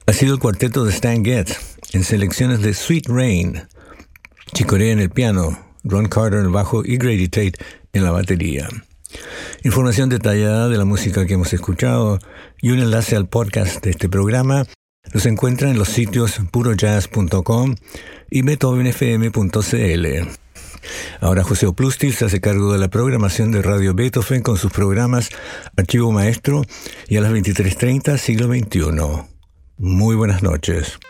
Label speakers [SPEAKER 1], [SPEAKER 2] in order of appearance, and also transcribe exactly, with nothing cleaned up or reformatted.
[SPEAKER 1] ha sido el cuarteto de Stan Getz, en selecciones de Sweet Rain, Chick Corea en el piano, Ron Carter en el bajo y Grady Tate en la batería. Información detallada de la música que hemos escuchado y un enlace al podcast de este programa los encuentran en los sitios puro jazz punto com y beethoven f m punto c l. Ahora José Oplustil se hace cargo de la programación de Radio Beethoven con sus programas Archivo Maestro y a las veintitrés treinta Siglo veintiuno. Muy buenas noches.